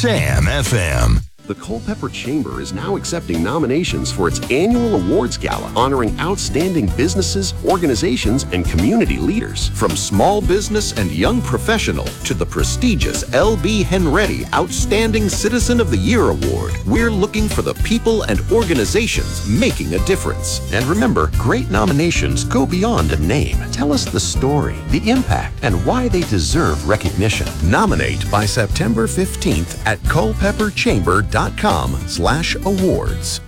Sam FM. The Culpeper Chamber is now accepting nominations for its annual awards gala, honoring outstanding businesses, organizations, and community leaders. From small business and young professional to the prestigious L.B. Henretti Outstanding Citizen of the Year Award, we're looking for the people and organizations making a difference. And remember, great nominations go beyond a name. Tell us the story, the impact, and why they deserve recognition. Nominate by September 15th at culpeperchamber.com/awards.